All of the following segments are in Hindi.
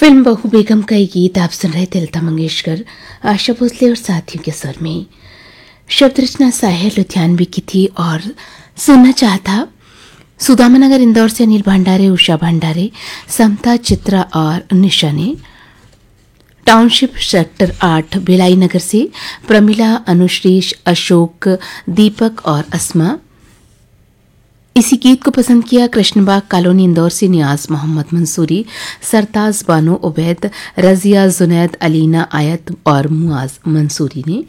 फिल्म बहू बेगम का ये गीत आप सुन रहे थे लता मंगेशकर, आशा भोसले और साथियों के स्वर में। शब्द रचना साहिर लुधियानवी की थी और सुनना चाहता सुदामानगर इंदौर से अनिल भंडारे, उषा भंडारे, समता, चित्रा और निशा ने। टाउनशिप सेक्टर 8 भिलाई नगर से प्रमिला, अनुश्रीश, अशोक, दीपक और अस्मा। इसी गीत को पसंद किया कृष्णबाग कॉलोनी इंदौर से नियाज मोहम्मद मंसूरी, सरताज, बानो, उबैद, रजिया, जुनैद, अलीना, आयत और मुआज मंसूरी ने।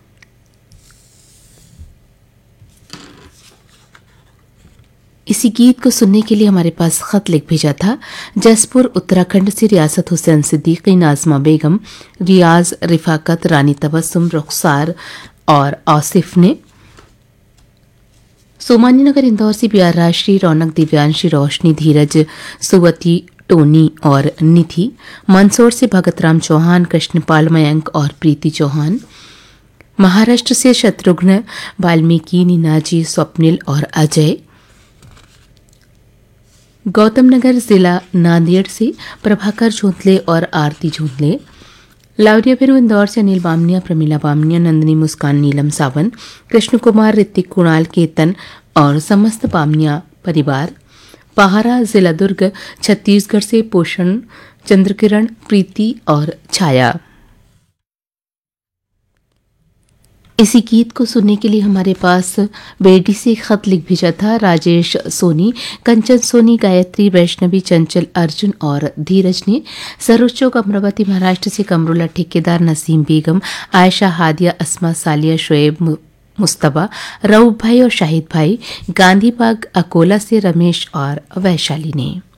इसी गीत को सुनने के लिए हमारे पास खत लिख भेजा था जसपुर उत्तराखंड से रियासत हुसैन सिद्दीकी, नाजमा बेगम, रियाज, रिफाकत, रानी तबस्सुम, रुखसार और आसिफ ने। सोमानी नगर इंदौर से बिहार राशि, रौनक, दिव्यांशी, रोशनी, धीरज, सुवती, टोनी और निधि। मंदसौर से भगतराम चौहान, कृष्णपाल, मयंक और प्रीति चौहान। महाराष्ट्र से शत्रुघ्न, वाल्मीकि, नीनाजी, स्वप्निल और अजय। गौतम नगर जिला नांदेड़ से प्रभाकर झोंतले और आरती झोंतले। लावरिया फिर इंदौर से अनिल बामनिया, प्रमिला बामनिया, नंदिनी, मुस्कान, नीलम सावन, कृष्ण कुमार, ऋतिक, कुणाल, केतन और समस्त बामनिया परिवार। पहाड़ा जिला दुर्ग छत्तीसगढ़ से पोषण, चंद्रकिरण, प्रीति और छाया। इसी गीत को सुनने के लिए हमारे पास बेडी से खत लिख भेजा था राजेश सोनी, कंचन सोनी, गायत्री, वैष्णवी, चंचल, अर्जुन और धीरज ने। सरोज चौक अमरावती महाराष्ट्र से कमरुल्ला ठेकेदार, नसीम बेगम, आयशा, हादिया, अस्मा, सालिया, शोएब, मुस्तबा, रऊफ भाई और शाहिद भाई। गांधी बाग अकोला से रमेश और वैशाली ने।